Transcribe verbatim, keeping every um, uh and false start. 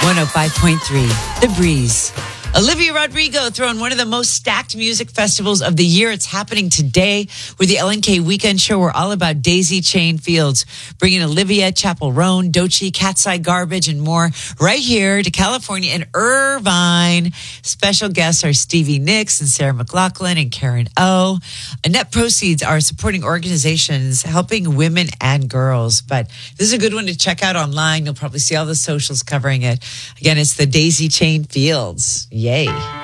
one oh five point three, The Breeze. Olivia Rodrigo throwing one of the most stacked music festivals of the year. It's happening today with the L N K Weekend Show. We're all about Daisy Chain Fields, bringing Olivia, Chappell Roan, Doechii, Cat's Eye Garbage, and more right here to California and Irvine. Special guests are Stevie Nicks and Sarah McLachlan and Karen O. And net proceeds are supporting organizations helping women and girls. But this is a good one to check out online. You'll probably see all the socials covering it. Again, it's the Daisy Chain Fields. Yay.